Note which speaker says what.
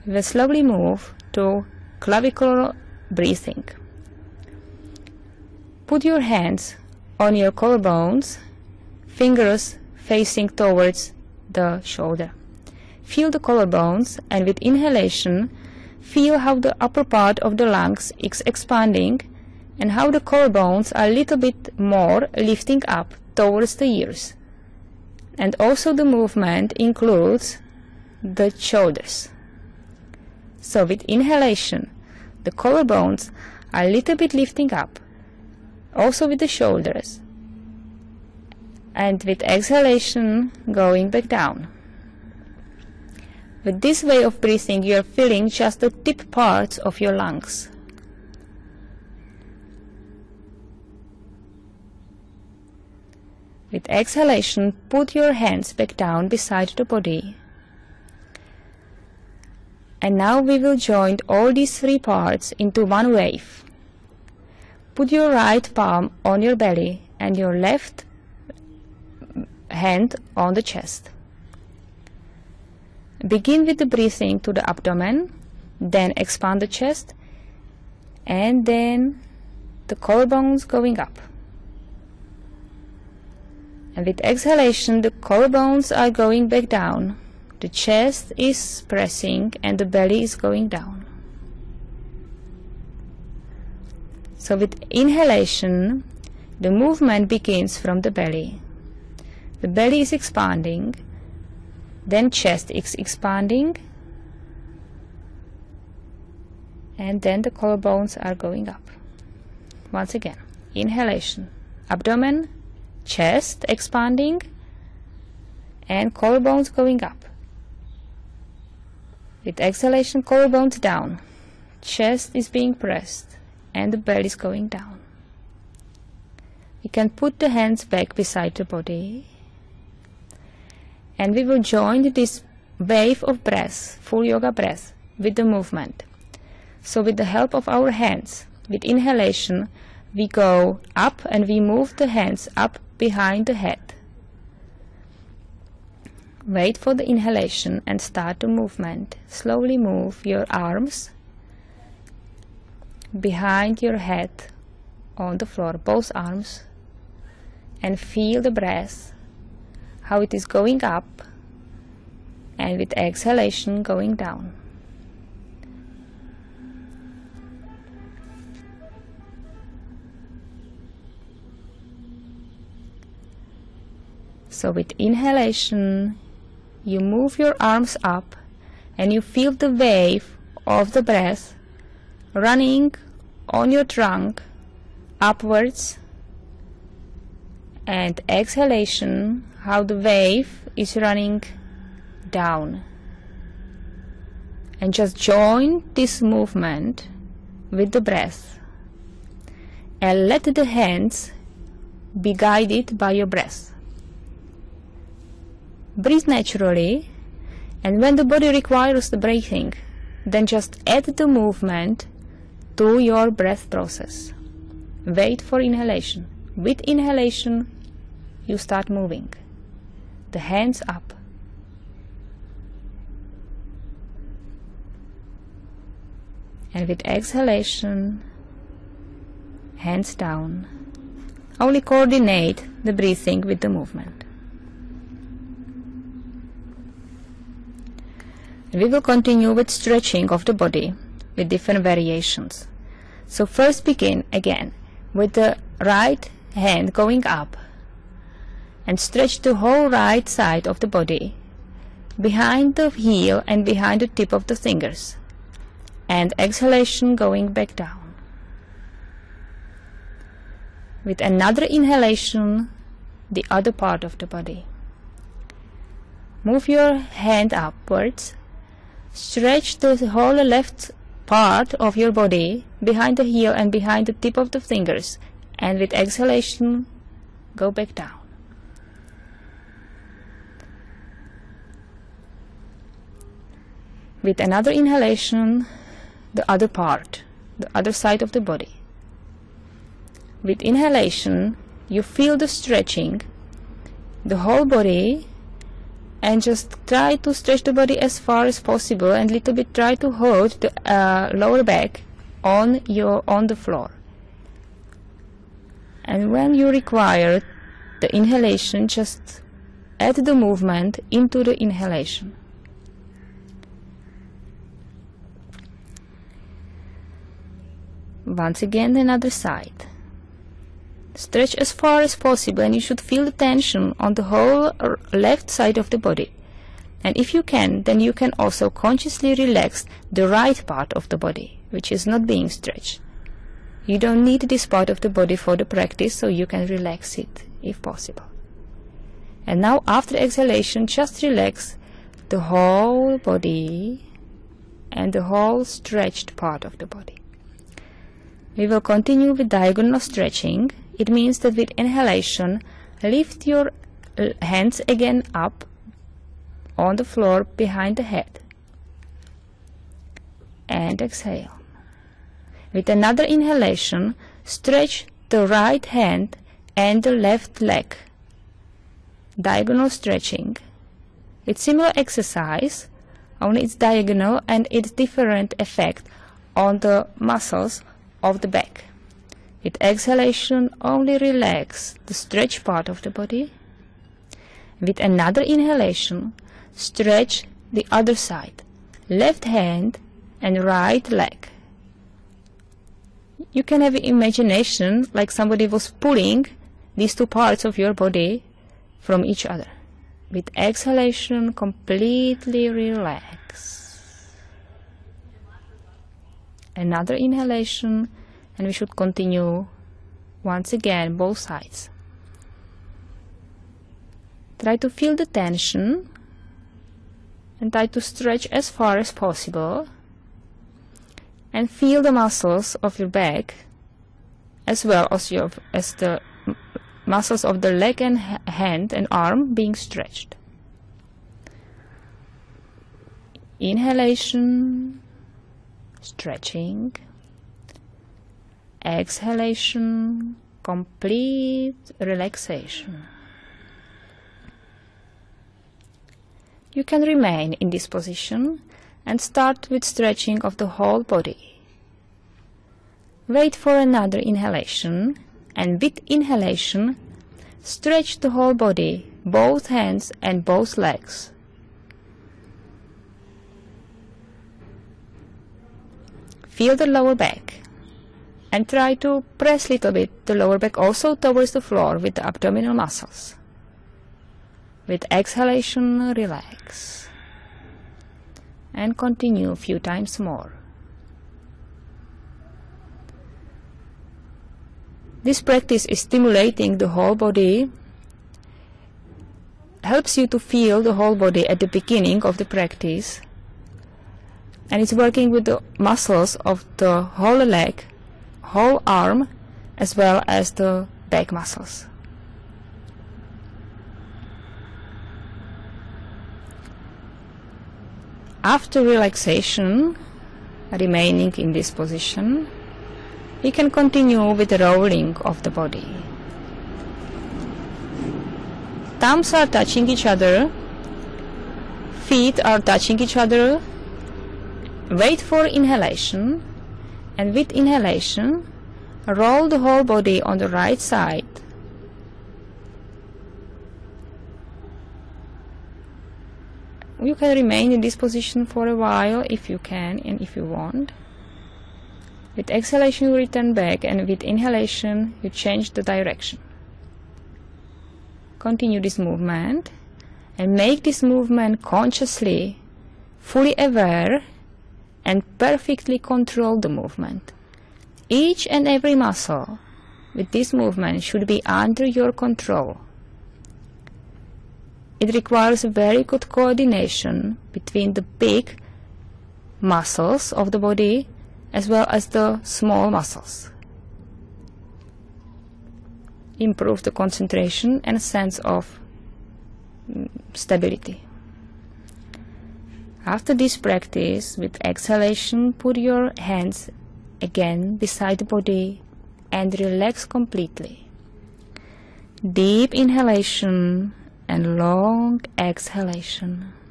Speaker 1: we will slowly move to clavicular breathing. Put your hands on your collarbones, fingers facing towards the shoulder. Feel the collarbones, and with inhalation, feel how the upper part of the lungs is expanding and how the collarbones are a little bit more lifting up towards the ears. And also the movement includes the shoulders. So with inhalation, the collarbones are a little bit lifting up, also with the shoulders. And with exhalation, going back down. With this way of breathing, you are filling just the tip parts of your lungs. With exhalation, put your hands back down beside the body. And now we will join all these three parts into one wave. Put your right palm on your belly and your left hand on the chest. Begin with the breathing to the abdomen, then expand the chest, and then the collarbones going up. And with exhalation, the collarbones are going back down, the chest is pressing, and the belly is going down. So with inhalation, the movement begins from the belly. The belly is expanding, then chest is expanding, and then the collarbones are going up. Once again, inhalation, abdomen, chest expanding, and collarbones going up. With exhalation, collarbones down, chest is being pressed, and the belly is going down. You can put the hands back beside the body, and we will join this wave of breath, full yoga breath, with the movement. So with the help of our hands, with inhalation, we go up and we move the hands up behind the head. Wait for the inhalation and start the movement. Slowly move your arms behind your head on the floor, both arms, and feel the breath, how it is going up, and with exhalation going down. So with inhalation, you move your arms up and you feel the wave of the breath running on your trunk upwards, and exhalation, how the wave is running down. And just join this movement with the breath and let the hands be guided by your breath. Breathe naturally, and when the body requires the breathing, then just add the movement to your breath process. Wait for inhalation. With inhalation, you start moving the hands up. And with exhalation, hands down. Only coordinate the breathing with the movement. We will continue with stretching of the body with different variations. So first begin again with the right hand going up and stretch the whole right side of the body behind the heel and behind the tip of the fingers, and exhalation going back down. With another inhalation, the other part of the body. Move your hand upwards. Stretch the whole left part of your body behind the heel and behind the tip of the fingers, and with exhalation, go back down. With another inhalation, the other part, the other side of the body. With inhalation, you feel the stretching, the whole body, and just try to stretch the body as far as possible, and little bit try to hold the lower back on the floor. And when you require the inhalation, just add the movement into the inhalation. Once again, another side. Stretch as far as possible, and you should feel the tension on the whole left side of the body. And if you can, then you can also consciously relax the right part of the body, which is not being stretched. You don't need this part of the body for the practice, so you can relax it if possible. And now, after exhalation, just relax the whole body and the whole stretched part of the body. We will continue with diagonal stretching. It means that with inhalation, lift your hands again up on the floor behind the head. And exhale. With another inhalation, stretch the right hand and the left leg. Diagonal stretching. It's similar exercise, only it's diagonal and it's different effect on the muscles of the back. With exhalation, only relax the stretched part of the body. With another inhalation, stretch the other side, left hand and right leg. You can have imagination like somebody was pulling these two parts of your body from each other. With exhalation, completely relax. Another inhalation, and we should continue once again both sides. Try to feel the tension and try to stretch as far as possible, and feel the muscles of your back as well as the muscles of the leg and hand and arm being stretched. Inhalation, stretching. Exhalation, complete relaxation. You can remain in this position and start with stretching of the whole body. Wait for another inhalation, and with inhalation, stretch the whole body, both hands and both legs. Feel the lower back. And try to press a little bit the lower back also towards the floor with the abdominal muscles. With exhalation, relax. And continue a few times more. This practice is stimulating the whole body, helps you to feel the whole body at the beginning of the practice, and it's working with the muscles of the whole leg, whole arm, as well as the back muscles. After relaxation, remaining in this position, we can continue with the rolling of the body. Thumbs are touching each other, feet are touching each other. Wait for inhalation, and with inhalation, roll the whole body on the right side. You can remain in this position for a while if you can and if you want. With exhalation, you return back, and with inhalation, you change the direction. Continue this movement, and make this movement consciously, fully aware, and perfectly control the movement. Each and every muscle with this movement should be under your control. It requires a very good coordination between the big muscles of the body as well as the small muscles. Improve the concentration and sense of stability. After this practice, with exhalation, put your hands again beside the body and relax completely. Deep inhalation and long exhalation.